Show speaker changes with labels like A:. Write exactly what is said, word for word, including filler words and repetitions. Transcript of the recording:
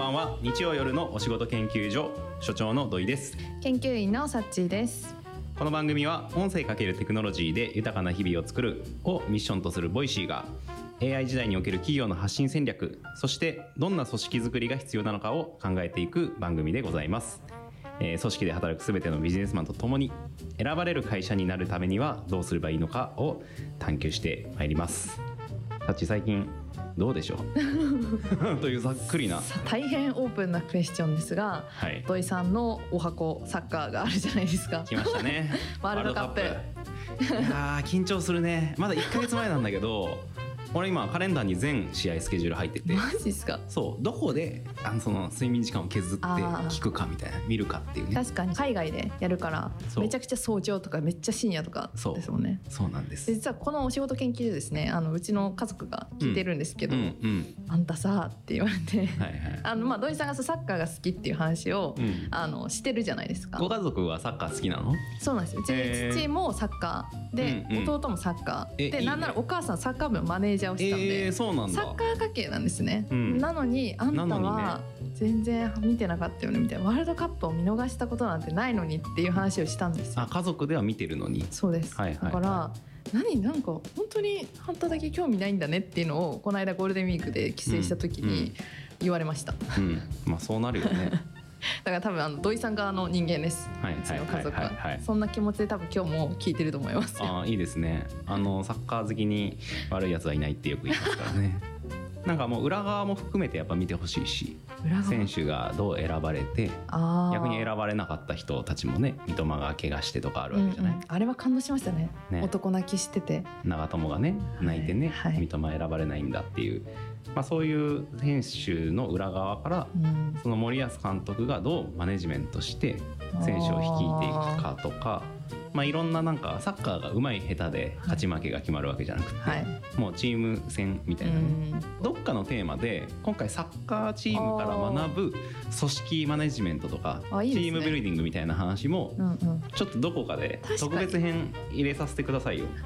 A: ばんは。日曜夜のお仕事研究所所長の土井です。
B: 研究員のサッチーです。
A: この番組は音声×テクノロジーで豊かな日々を作るをミッションとするボイシーが エーアイ 時代における企業の発信戦略、そしてどんな組織づくりが必要なのかを考えていく番組でございます。えー、組織で働くすべてのビジネスマンと共に選ばれる会社になるためにはどうすればいいのかを探求してまいります。サッチ、最近どうでしょうというざっくりな
B: 大変オープンなクエスチョンですが、はい、土井さんのお箱サッカーがあるじゃないですか。
A: 来ましたね
B: ワールドカップ。
A: いやー緊張するね。まだいっかげつまえなんだけど俺今カレンダーに全試合スケジュール入ってて、
B: マジですか。
A: そうどこであのその睡眠時間を削って聞くかみたいな見るかっていうね。
B: 確かに海外でやるからめちゃくちゃ早朝とかめっちゃ深夜とかですもんね。
A: そう、そうなんです。
B: で実はこのお仕事研究所ですね、あのうちの家族が聞いてるんですけど、うんうんうん、あんたさって言われて、はいはい、あのまあ土井さんがサッカーが好きっていう話を、うん、あのしてるじゃないですか。
A: ご家族はサッカー好きなの？
B: そうなんですよ。うち父もサッカーで、うんうん、弟もサッカーで、なんならお母さんサッカー部のマネージャーをしてたんで、
A: えー、そうなんだ。
B: サッカー家系なんですね、うん、なのにあんたは全然見てなかったよねみたいな、ワールドカップを見逃したことなんてないのにっていう話をしたんですよ。
A: あ、家族では見てるのに。
B: そうです、はいはいはい、だから何なんか本当にあんただけ興味ないんだねっていうのをこの間ゴールデンウィークで帰省した時に言われました、うんうん、
A: まあそうなるよね
B: だから多分あの土井さん側の人間です、はい、うちの家族は、はいはいはいはい、そんな気持ちで多分今日も聞いてると思いますよ。
A: あ、いいですね。あのサッカー好きに悪いやつはいないってよく言いますからねなんかもう裏側も含めてやっぱ見てほしいし、選手がどう選ばれて逆に選ばれなかった人たちもね、三笘が怪我してとかあるわけじゃない、うんうん、
B: あれは感動しました ね, ね男泣きしてて
A: 長友がね泣いてね、はいはい、三笘選ばれないんだっていう、まあ、そういう選手の裏側から、うん、その森保監督がどうマネジメントして選手を率いていくかとか、まあ、いろんななんかサッカーが上手い下手で勝ち負けが決まるわけじゃなくて、はい、もうチーム戦みたいな、ね、どっかのテーマで今回サッカーチームから学ぶ組織マネジメントとかチームビルディングみたいな話もちょっとどこかで特別編入れさせてくださいよ。